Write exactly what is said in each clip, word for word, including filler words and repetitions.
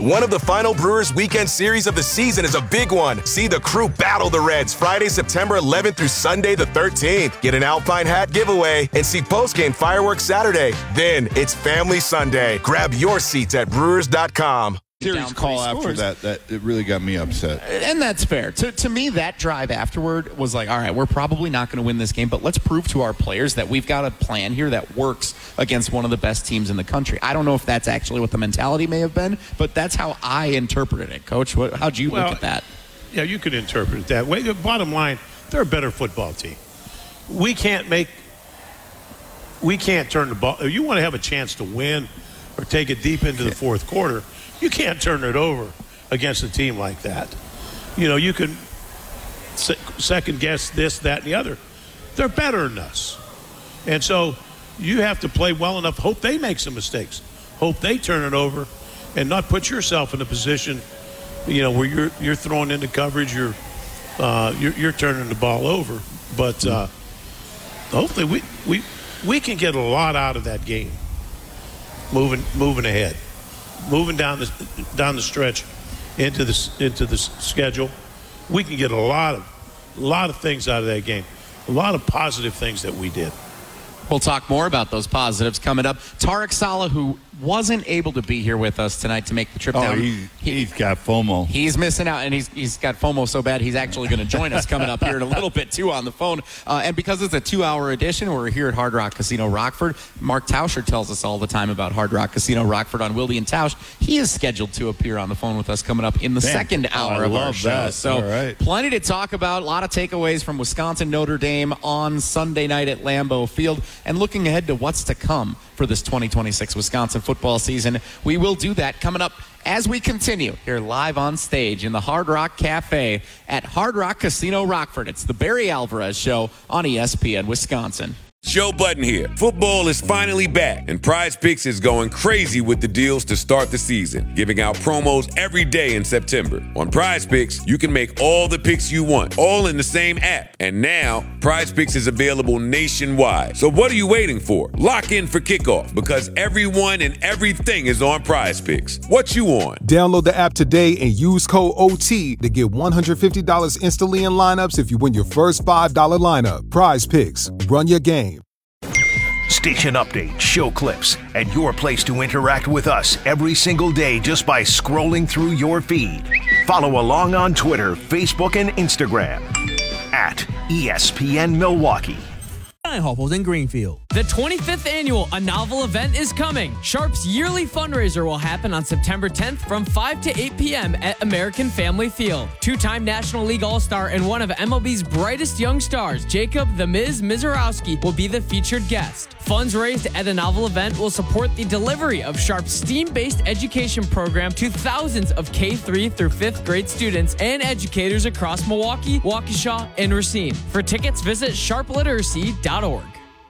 One of the final Brewers weekend series of the season is a big one. See the crew battle the Reds Friday, September eleventh through Sunday the thirteenth. Get an Alpine hat giveaway and see postgame fireworks Saturday. Then it's Family Sunday. Grab your seats at brewers dot com. Series call after that, that it really got me upset. And that's fair. To, to me, that drive afterward was like, all right, we're probably not going to win this game, but let's prove to our players that we've got a plan here that works against one of the best teams in the country. I don't know if that's actually what the mentality may have been, but that's how I interpreted it. Coach, what, how'd you well, look at that? Yeah, you could interpret it that way. The bottom line, they're a better football team. We can't make, we can't turn the ball. If you want to have a chance to win or take it deep into the fourth quarter, you can't turn it over against a team like that. You know, you can se- second guess this, that, and the other. They're better than us. And so you have to play well enough. Hope they make some mistakes. Hope they turn it over and not put yourself in a position, you know, where you're you're throwing into coverage, you're uh, you're, you're turning the ball over. But uh, hopefully we, we we can get a lot out of that game moving moving ahead. Moving down the down the stretch into the into the schedule, we can get a lot of a lot of things out of that game, a lot of positive things that we did. We'll talk more about those positives coming up. Tarek Saleh, who wasn't able to be here with us tonight to make the trip oh, down. He, he's got FOMO. He's missing out, and he's he's got FOMO so bad he's actually going to join us coming up here in a little bit, too, on the phone. Uh, and because it's a two-hour edition, we're here at Hard Rock Casino Rockford. Mark Tauscher tells us all the time about Hard Rock Casino Rockford on Wilde and Tausch. He is scheduled to appear on the phone with us coming up in the Damn. second hour oh, of love our show. That. So all right. Plenty to talk about. A lot of takeaways from Wisconsin Notre Dame on Sunday night at Lambeau Field, and looking ahead to what's to come for this twenty twenty-six Wisconsin football season. We will do that coming up as we continue here live on stage in the Hard Rock Cafe at Hard Rock Casino Rockford. It's the Barry Alvarez Show on E S P N Wisconsin. Joe Budden here. Football is finally back, and Prize Picks is going crazy with the deals to start the season, giving out promos every day in September. On Prize Picks, you can make all the picks you want, all in the same app. And now, Prize Picks is available nationwide. So what are you waiting for? Lock in for kickoff, because everyone and everything is on Prize Picks. What you on? Download the app today and use code O T to get one hundred fifty dollars instantly in lineups if you win your first five dollars lineup. Prize Picks. Run your game. Station updates, show clips, and your place to interact with us every single day just by scrolling through your feed. Follow along on Twitter, Facebook, and Instagram at E S P N Milwaukee. Hopples in Greenfield. The twenty-fifth annual A Novel event is coming. Sharp's yearly fundraiser will happen on September tenth from five to eight p.m. at American Family Field. Two-time National League All-Star and one of M L B's brightest young stars, Jacob the Miz Mizorowski, will be the featured guest. Funds raised at A Novel event will support the delivery of Sharp's STEAM-based education program to thousands of K through through fifth grade students and educators across Milwaukee, Waukesha, and Racine. For tickets, visit sharp literacy dot org.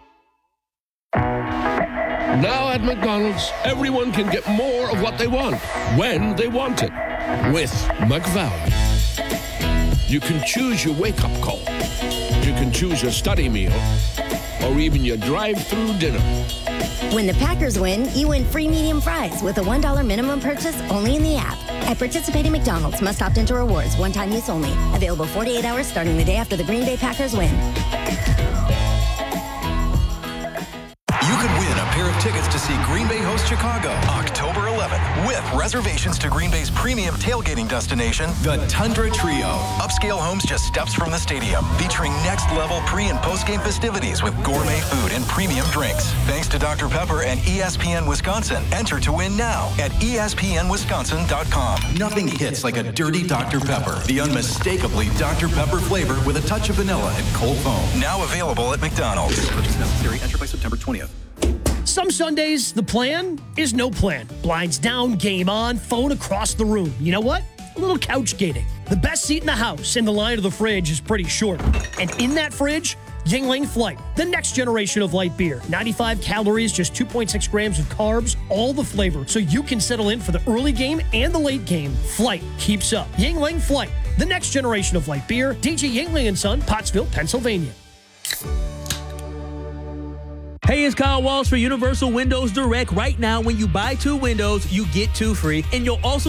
Now at McDonald's, everyone can get more of what they want, when they want it, with McValue. You can choose your wake-up call. You can choose your study meal, or even your drive-through dinner. When the Packers win, you win free medium fries with a one dollar minimum purchase only in the app. At participating McDonald's, must opt into rewards, one-time use only. Available forty-eight hours starting the day after the Green Bay Packers win. You could win a pair of tickets to see Green Bay host Chicago October eleventh with reservations to Green Bay's premium tailgating destination, the Tundra Trio. Upscale homes just steps from the stadium, featuring next-level pre- and post-game festivities with gourmet food and premium drinks. Thanks to Doctor Pepper and E S P N Wisconsin. Enter to win now at E S P N Wisconsin dot com. Nothing hits like a dirty Doctor Pepper. The unmistakably Doctor Pepper flavor with a touch of vanilla and cold foam. Now available at McDonald's. Purchase necessary. Enter by September twentieth. Some Sundays, the plan is no plan. Blinds down, game on, phone across the room. You know what? A little couch gating. The best seat in the house and the line of the fridge is pretty short. And in that fridge, Yuengling Flight, the next generation of light beer. ninety-five calories, just two point six grams of carbs, all the flavor, so you can settle in for the early game and the late game. Flight keeps up. Yuengling Flight, the next generation of light beer. D J Yuengling and Son, Pottsville, Pennsylvania. Hey, it's Kyle Walsh for Universal Windows Direct. Right now, when you buy two windows, you get two free, and you'll also